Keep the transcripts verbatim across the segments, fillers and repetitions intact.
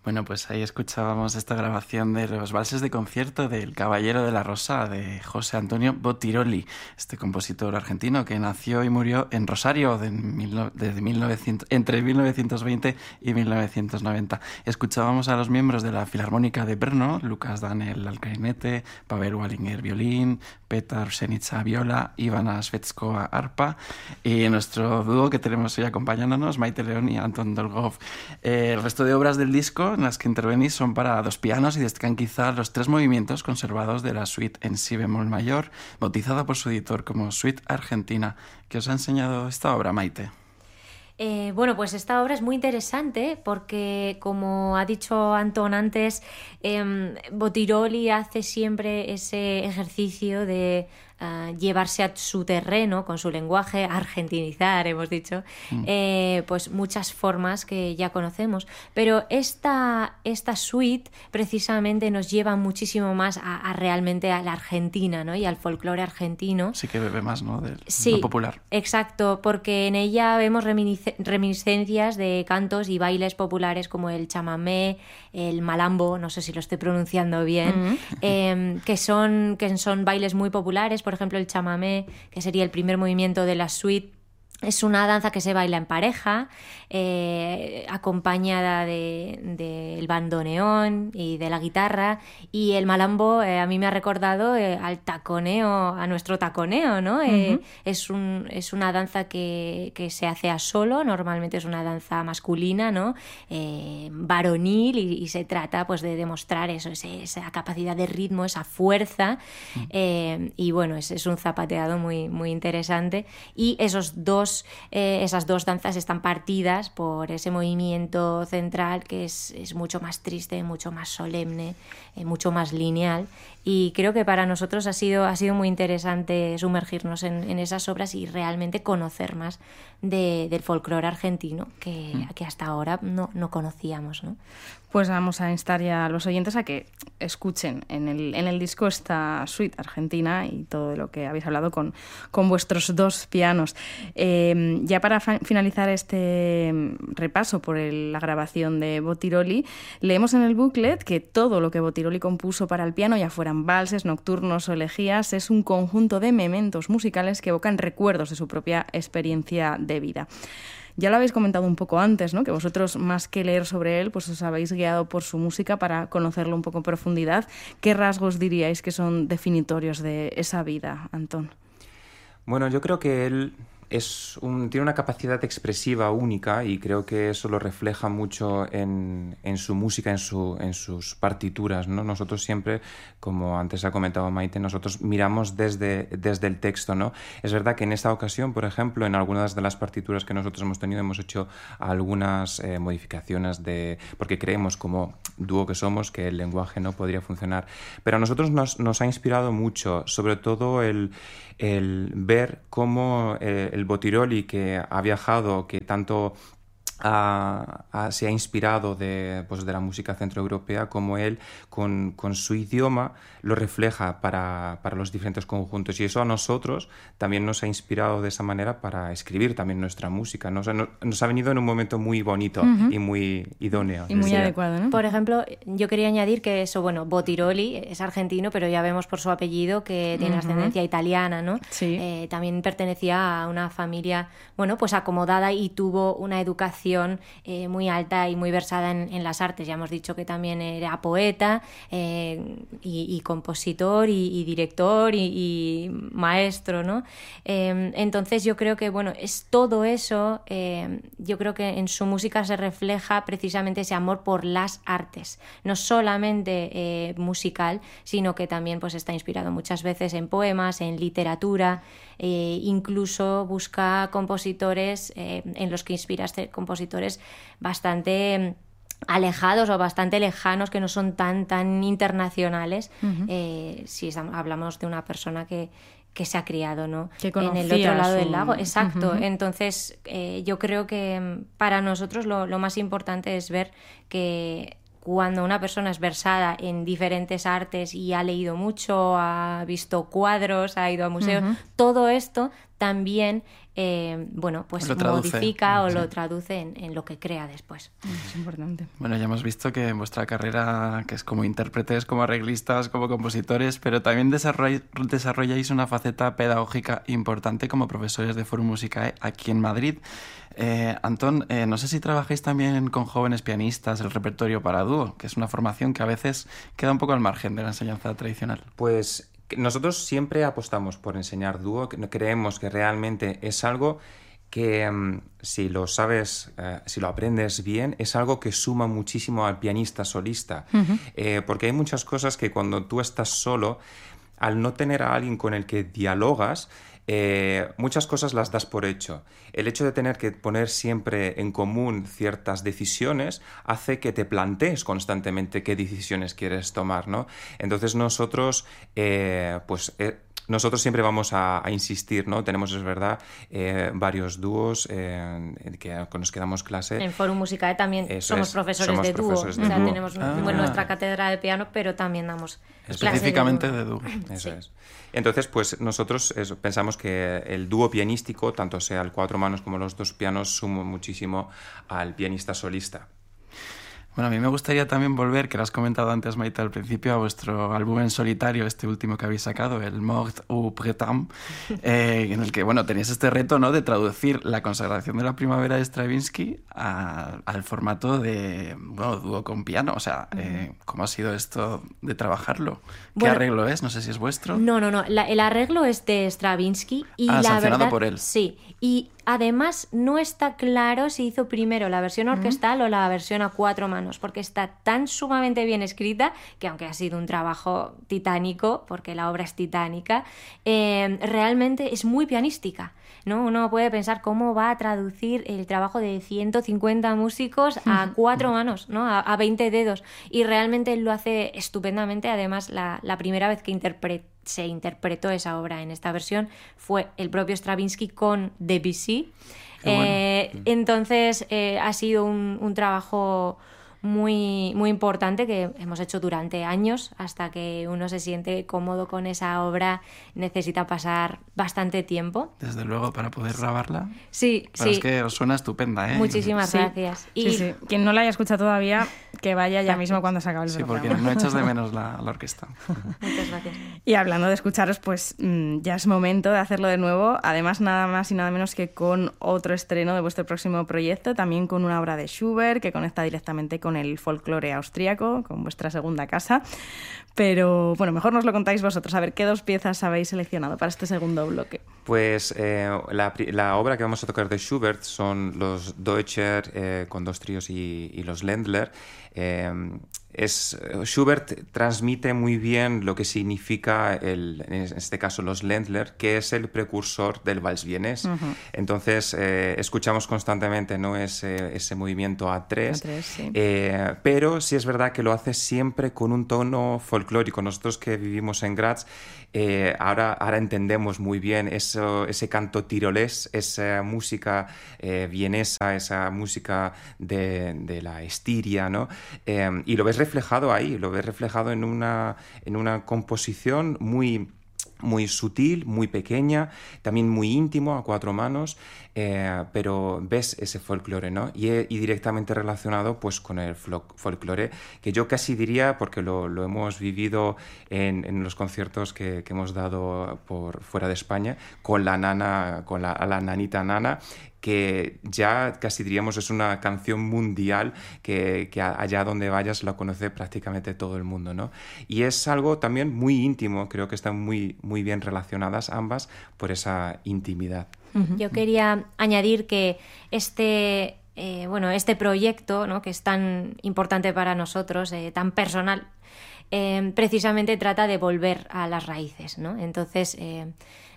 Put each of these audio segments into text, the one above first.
Bueno, pues ahí escuchábamos esta grabación de los valses de concierto del Caballero de la Rosa de José Antonio Bottiroli, este compositor argentino que nació y murió en Rosario de mil, desde mil novecientos, entre mil novecientos veinte y mil novecientos noventa. Escuchábamos a los miembros de la Filarmónica de Brno, Lucas Danel al clarinete, Pavel Wallinger violín, Petar Pšenica viola, Ivana Svetskova arpa, y nuestro dúo que tenemos hoy acompañándonos, Maite León y Anton Dolgov. Eh, el resto de obras del disco en las que intervenís son para dos pianos y destacan quizá los tres movimientos conservados de la suite en si bemol mayor, bautizada por su editor como Suite Argentina. ¿Qué os ha enseñado esta obra, Maite? Eh, bueno, pues esta obra es muy interesante porque, como ha dicho Antón antes, eh, Bottiroli hace siempre ese ejercicio de uh, llevarse a su terreno con su lenguaje, argentinizar, hemos dicho, mm. eh, pues muchas formas que ya conocemos. Pero esta, esta suite precisamente nos lleva muchísimo más a, a realmente a la Argentina, ¿no? Y al folclore argentino. Sí que bebe más, ¿no? De sí, lo popular. Exacto, porque en ella vemos reminiscencias reminiscencias de cantos y bailes populares como el chamamé, el malambo, no sé si lo estoy pronunciando bien, mm. eh, que son, que son bailes muy populares. Por ejemplo, el chamamé, que sería el primer movimiento de la suite, es una danza que se baila en pareja, eh, acompañada del de, de bandoneón y de la guitarra, y el malambo eh, a mí me ha recordado eh, al taconeo, a nuestro taconeo, ¿no? Uh-huh. Eh, es, un, es una danza que, que se hace a solo, normalmente es una danza masculina, ¿no? Eh, varonil, y, y se trata pues de demostrar eso, ese, esa capacidad de ritmo, esa fuerza, uh-huh. eh, y bueno, es, es un zapateado muy, muy interesante, y esos dos Eh, esas dos danzas están partidas por ese movimiento central que es, es mucho más triste, mucho más solemne, eh, mucho más lineal, y creo que para nosotros ha sido, ha sido muy interesante sumergirnos en, en esas obras y realmente conocer más de, del folclore argentino que, mm. que hasta ahora no, no conocíamos, ¿no? Pues vamos a instar ya a los oyentes a que escuchen en el, en el disco esta suite argentina y todo lo que habéis hablado con, con vuestros dos pianos. Eh, ya para fa- finalizar este repaso por el, la grabación de Bottiroli, leemos en el booklet que todo lo que Bottiroli compuso para el piano, ya fueran valses, nocturnos o elegías, es un conjunto de mementos musicales que evocan recuerdos de su propia experiencia de vida. Ya lo habéis comentado un poco antes, ¿no? Que vosotros, más que leer sobre él, pues os habéis guiado por su música para conocerlo un poco en profundidad. ¿Qué rasgos diríais que son definitorios de esa vida, Antón? Bueno, yo creo que él es un, tiene una capacidad expresiva única, y creo que eso lo refleja mucho en, en su música, en, su, en sus partituras, ¿no? Nosotros siempre, como antes ha comentado Maite, nosotros miramos desde, desde el texto, ¿no? Es verdad que en esta ocasión, por ejemplo, en algunas de las partituras que nosotros hemos tenido, hemos hecho algunas eh, modificaciones, de, porque creemos, como dúo que somos, que el lenguaje no podría funcionar. Pero a nosotros nos, nos ha inspirado mucho, sobre todo el, el ver cómo eh, el Bottiroli, que ha viajado, que tanto ha, ha, se ha inspirado de, pues, de la música centroeuropea, como él con, con su idioma lo refleja para, para los diferentes conjuntos, y eso a nosotros también nos ha inspirado de esa manera para escribir también nuestra música, ¿no? O sea, no, nos ha venido en un momento muy bonito, uh-huh. y muy idóneo. Y muy decía. adecuado, ¿no? Por ejemplo, yo quería añadir que eso, bueno, Bottiroli es argentino, pero ya vemos por su apellido que tiene uh-huh. ascendencia italiana, ¿no? Sí. Eh, también pertenecía a una familia, bueno, pues acomodada, y tuvo una educación eh, muy alta y muy versada en, en las artes. Ya hemos dicho que también era poeta, eh, y, y compositor y, y director y, y maestro, ¿no? Eh, entonces yo creo que, bueno, es todo eso, eh, yo creo que en su música se refleja precisamente ese amor por las artes, no solamente eh, musical, sino que también pues está inspirado muchas veces en poemas, en literatura, eh, incluso busca compositores eh, en los que inspira este compositores bastante alejados o bastante lejanos, que no son tan tan internacionales, uh-huh. eh, si hablamos de una persona que que se ha criado, ¿no? Que en el otro lado su... del lago, exacto. Uh-huh. Entonces eh, yo creo que para nosotros lo, lo más importante es ver que cuando una persona es versada en diferentes artes y ha leído mucho, ha visto cuadros, ha ido a museos, uh-huh. todo esto también eh, bueno, pues lo modifica o sí. lo traduce en, en lo que crea después. Es importante. Bueno, ya hemos visto que en vuestra carrera, que es como intérpretes, como arreglistas, como compositores, pero también desarroll- desarrolláis una faceta pedagógica importante como profesores de Forum Musicae aquí en Madrid. Eh, Antón, eh, no sé si trabajáis también con jóvenes pianistas el repertorio para dúo, que es una formación que a veces queda un poco al margen de la enseñanza tradicional. Pues nosotros siempre apostamos por enseñar dúo, creemos que realmente es algo que um, si lo sabes, uh, si lo aprendes bien, es algo que suma muchísimo al pianista solista, uh-huh. eh, porque hay muchas cosas que cuando tú estás solo, al no tener a alguien con el que dialogas, Eh, muchas cosas las das por hecho. El hecho de tener que poner siempre en común ciertas decisiones hace que te plantees constantemente qué decisiones quieres tomar, ¿no? Entonces nosotros, eh, pues... Eh, Nosotros siempre vamos a, a insistir, ¿no? Tenemos, es verdad, eh, varios dúos eh, que con los que damos clase. En Forum Musicae también Eso somos es, profesores somos de profesores dúo. de o sea, dúo. tenemos Ah. bueno, nuestra cátedra de piano, pero también damos específicamente clase de dúo. de dúo. Eso Sí. es. Entonces, pues nosotros eso, pensamos que el dúo pianístico, tanto sea el cuatro manos como los dos pianos, suma muchísimo al pianista solista. Bueno, a mí me gustaría también volver, que lo has comentado antes, Maite, al principio, a vuestro álbum en solitario, este último que habéis sacado, el Mort au Printemps, eh, en el que, bueno, tenéis este reto, ¿no?, de traducir la consagración de la primavera de Stravinsky a, al formato de, bueno, dúo con piano. O sea, eh, ¿cómo ha sido esto de trabajarlo? ¿Qué Bueno, arreglo es? No sé si es vuestro. No, no, no. La, el arreglo es de Stravinsky y Ah, la sancionado verdad, por él. Sí. Y además no está claro si hizo primero la versión orquestal uh-huh. o la versión a cuatro manos, porque está tan sumamente bien escrita que, aunque ha sido un trabajo titánico, porque la obra es titánica, eh, realmente es muy pianística, ¿no? Uno puede pensar cómo va a traducir el trabajo de ciento cincuenta músicos a cuatro manos, ¿no? A, a veinte dedos. Y realmente él lo hace estupendamente. Además, la, la primera vez que interpreta se interpretó esa obra en esta versión fue el propio Stravinsky con Debussy. Eh, bueno. Entonces eh, ha sido un, un trabajo muy, muy importante que hemos hecho durante años. Hasta que uno se siente cómodo con esa obra necesita pasar bastante tiempo. Desde luego, para poder grabarla. Sí, Pero sí. es que os suena estupenda, ¿eh? Muchísimas sí. gracias. Y... Sí, sí. Quien no la haya escuchado todavía, que vaya ya mismo cuando se acabe el sí, programa. Sí, porque no echas de menos la, la orquesta. Muchas gracias. Y hablando de escucharos, pues mmm, ya es momento de hacerlo de nuevo. Además, nada más y nada menos que con otro estreno de vuestro próximo proyecto, también con una obra de Schubert que conecta directamente con el folclore austríaco, con vuestra segunda casa. Pero bueno, mejor nos lo contáis vosotros. A ver, ¿qué dos piezas habéis seleccionado para este segundo bloque? Pues eh, la, la obra que vamos a tocar de Schubert son los Deutscher eh, con dos tríos y, y los Ländler. Eh, es, Schubert transmite muy bien lo que significa, el, en este caso, los Ländler, que es el precursor del vals vienés. Uh-huh. Entonces, eh, escuchamos constantemente, ¿no?, ese, ese movimiento a tres, a tres sí. eh, pero sí es verdad que lo hace siempre con un tono folclórico. Nosotros que vivimos en Graz, eh, ahora, ahora entendemos muy bien eso, ese canto tirolés, esa música eh, vienesa, esa música de, de la Estiria, ¿no? Eh, y lo ves reflejado ahí, lo ves reflejado en una, en una composición muy, muy sutil, muy pequeña, también muy íntimo, a cuatro manos, eh, pero ves ese folclore, ¿no? Y, y directamente relacionado pues con el folclore, que yo casi diría, porque lo, lo hemos vivido en, en los conciertos que, que hemos dado por fuera de España, con la nana, con la, la nanita Nana, que ya casi diríamos es una canción mundial que, que allá donde vayas la conoce prácticamente todo el mundo, ¿no? Y es algo también muy íntimo, creo que están muy, muy bien relacionadas ambas por esa intimidad. Yo quería añadir que este, eh, bueno, este proyecto, ¿no?, que es tan importante para nosotros, eh, tan personal, eh, precisamente trata de volver a las raíces, ¿no? Entonces, eh,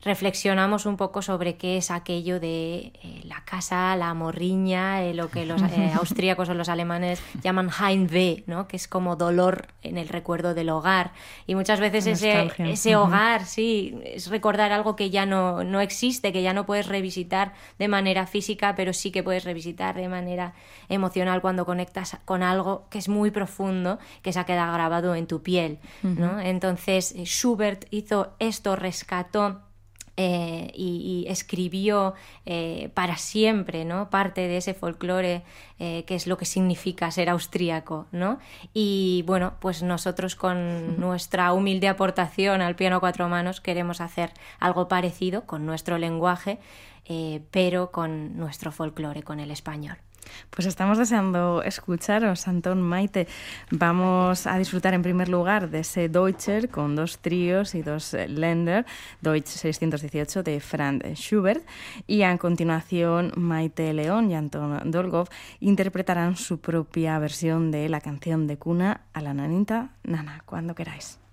reflexionamos un poco sobre qué es aquello de eh, la casa, la morriña, eh, lo que los eh, austríacos o los alemanes llaman Heimweh, ¿no? Que es como dolor en el recuerdo del hogar. Y muchas veces ese, ese hogar, sí, es recordar algo que ya no, no existe, que ya no puedes revisitar de manera física, pero sí que puedes revisitar de manera emocional cuando conectas con algo que es muy profundo, que se ha quedado grabado en tu piel, ¿no? Uh-huh. Entonces Schubert hizo esto, rescató Eh, y, y escribió eh, para siempre, ¿no? Parte de ese folclore eh, que es lo que significa ser austríaco, ¿no? Y bueno, pues nosotros con nuestra humilde aportación al piano a cuatro manos queremos hacer algo parecido con nuestro lenguaje, eh, pero con nuestro folclore, con el español. Pues estamos deseando escucharos, Antón, Maite. Vamos a disfrutar en primer lugar de ese Deutscher con dos tríos y dos Länder, Deutsch seiscientos dieciocho de Franz Schubert, y a continuación Maite León y Antón Dolgov interpretarán su propia versión de la canción de cuna A la nanita nana, cuando queráis.